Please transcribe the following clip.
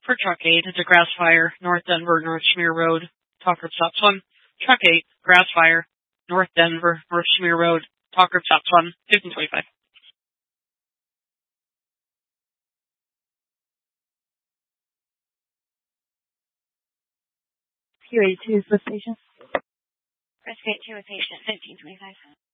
For truck 8, it's a grass fire, North Denver, North Schmear Road, Talker Stop 1. Truck 8, grass fire, North Denver, North Schmear Road, Talker Stop 1, 1525. QA2 is lift station. Rescue 2 with patient 1525.